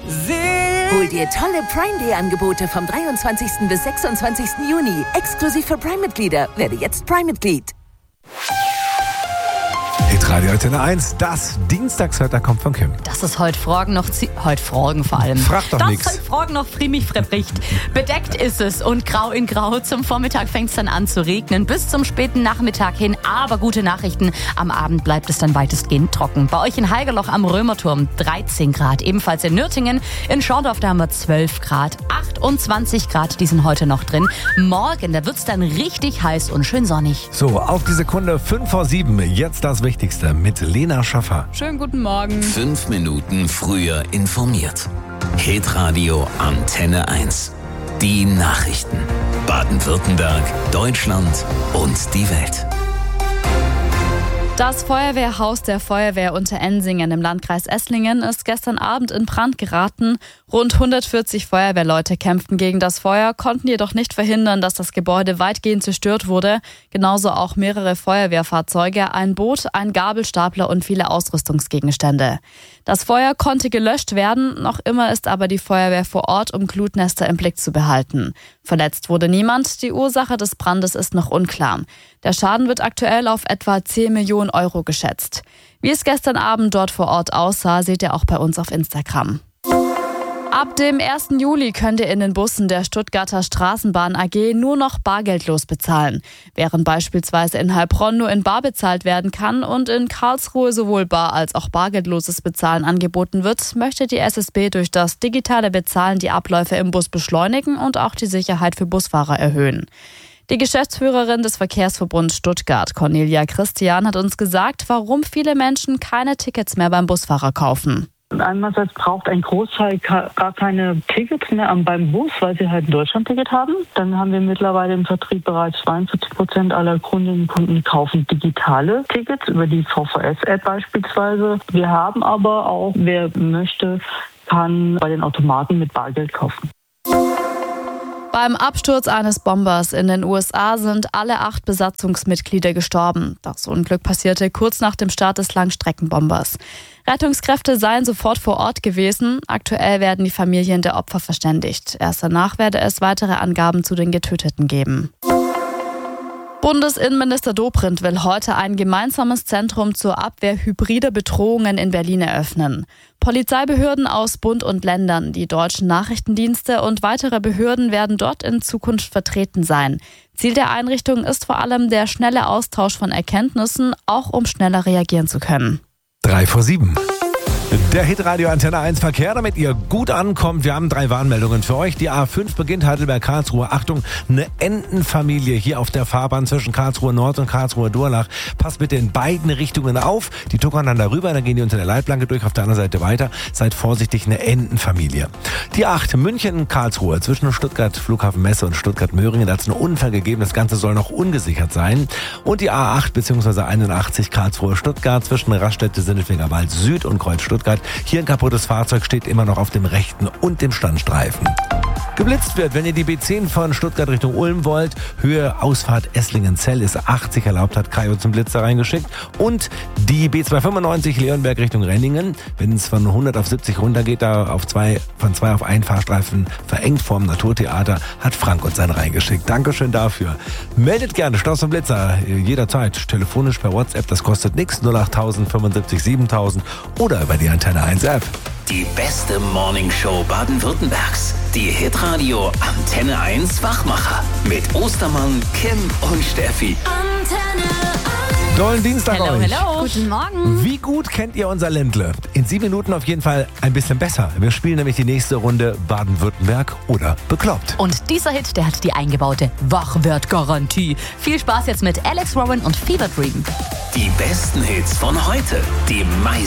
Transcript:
Hol dir tolle Prime-Day-Angebote vom 23. bis 26. Juni. Exklusiv für Prime-Mitglieder. Werde jetzt Prime-Mitglied. Hitradio Antenne 1, das Dienstagswetter kommt von Kim. Das ist heute Fragen noch vor allem. Frag doch nix. Das heute Fragen noch friemig verbricht. Bedeckt ist es und grau in grau. Zum Vormittag fängt es dann an zu regnen, bis zum späten Nachmittag hin. Aber gute Nachrichten, am Abend bleibt es dann weitestgehend trocken. Bei euch in Heigerloch am Römerturm 13 Grad. Ebenfalls in Nürtingen, in Schorndorf da haben wir 12 Grad. 28 Grad, die sind heute noch drin. Morgen, da wird es dann richtig heiß und schön sonnig. So, auf die Sekunde 5 vor 7. Jetzt das Wichtigste mit Lena Schaffer. Schönen guten Morgen. 5 Minuten früher informiert. Hitradio Antenne 1. Die Nachrichten. Baden-Württemberg, Deutschland und die Welt. Das Feuerwehrhaus der Feuerwehr Unterensingen im Landkreis Esslingen ist gestern Abend in Brand geraten. Rund 140 Feuerwehrleute kämpften gegen das Feuer, konnten jedoch nicht verhindern, dass das Gebäude weitgehend zerstört wurde. Genauso auch mehrere Feuerwehrfahrzeuge, ein Boot, ein Gabelstapler und viele Ausrüstungsgegenstände. Das Feuer konnte gelöscht werden, noch immer ist aber die Feuerwehr vor Ort, um Glutnester im Blick zu behalten. Verletzt wurde niemand, die Ursache des Brandes ist noch unklar. Der Schaden wird aktuell auf etwa 10 Millionen Euro geschätzt. Wie es gestern Abend dort vor Ort aussah, seht ihr auch bei uns auf Instagram. Ab dem 1. Juli könnt ihr in den Bussen der Stuttgarter Straßenbahn AG nur noch bargeldlos bezahlen. Während beispielsweise in Heilbronn nur in bar bezahlt werden kann und in Karlsruhe sowohl bar als auch bargeldloses Bezahlen angeboten wird, möchte die SSB durch das digitale Bezahlen die Abläufe im Bus beschleunigen und auch die Sicherheit für Busfahrer erhöhen. Die Geschäftsführerin des Verkehrsverbunds Stuttgart, Cornelia Christian, hat uns gesagt, warum viele Menschen keine Tickets mehr beim Busfahrer kaufen. Einerseits braucht ein Großteil gar keine Tickets mehr beim Bus, weil sie halt ein Deutschlandticket haben. Dann haben wir mittlerweile im Vertrieb bereits 42% aller Kundinnen und Kunden kaufen digitale Tickets über die VVS-App beispielsweise. Wir haben aber auch, wer möchte, kann bei den Automaten mit Bargeld kaufen. Beim Absturz eines Bombers in den USA sind alle 8 Besatzungsmitglieder gestorben. Das Unglück passierte kurz nach dem Start des Langstreckenbombers. Rettungskräfte seien sofort vor Ort gewesen. Aktuell werden die Familien der Opfer verständigt. Erst danach werde es weitere Angaben zu den Getöteten geben. Bundesinnenminister Dobrindt will heute ein gemeinsames Zentrum zur Abwehr hybrider Bedrohungen in Berlin eröffnen. Polizeibehörden aus Bund und Ländern, die deutschen Nachrichtendienste und weitere Behörden werden dort in Zukunft vertreten sein. Ziel der Einrichtung ist vor allem der schnelle Austausch von Erkenntnissen, auch um schneller reagieren zu können. 3 vor 7. Der Hitradio Antenne 1 Verkehr, damit ihr gut ankommt. Wir haben 3 Warnmeldungen für euch. Die A5 beginnt Heidelberg-Karlsruhe. Achtung, eine Entenfamilie hier auf der Fahrbahn zwischen Karlsruhe Nord und Karlsruhe Durlach. Passt bitte in beiden Richtungen auf. Die tuckern dann darüber, dann gehen die unter der Leitplanke durch, auf der anderen Seite weiter. Seid vorsichtig, eine Entenfamilie. Die 8 München-Karlsruhe zwischen Stuttgart Flughafen Messe und Stuttgart-Möhringen. Da hat es einen Unfall gegeben. Das Ganze soll noch ungesichert sein. Und die A8 bzw. 81 Karlsruhe-Stuttgart zwischen Raststätte-Sindelfinger-Wald Süd und Kreuz Stuttgart. Hier ein kaputtes Fahrzeug steht immer noch auf dem rechten und dem Standstreifen. Geblitzt wird, wenn ihr die B10 von Stuttgart Richtung Ulm wollt. Höhe Ausfahrt Esslingen-Zell ist 80 erlaubt, hat Kajo zum Blitzer reingeschickt. Und die B295 Leonberg Richtung Renningen, wenn es von 100 auf 70 runtergeht, da von 2 auf 1 Fahrstreifen verengt vorm Naturtheater, hat Frank uns einen reingeschickt. Dankeschön dafür. Meldet gerne Staus und Blitzer jederzeit telefonisch per WhatsApp, das kostet nichts, 08000 75 7000 oder über die Antenne 1 App. Die beste Morningshow Baden-Württembergs. Die Hitradio Antenne 1 Wachmacher. Mit Ostermann, Kim und Steffi. Antenne 1. Tollen Dienstag Hello, euch. hello. Guten Morgen. Wie gut kennt ihr unser Ländle? In 7 Minuten auf jeden Fall ein bisschen besser. Wir spielen nämlich die nächste Runde Baden-Württemberg oder Bekloppt. Und dieser Hit, der hat die eingebaute Wachwertgarantie. Viel Spaß jetzt mit Alex Warren und Fever Dream. Die besten Hits von heute. Die meisten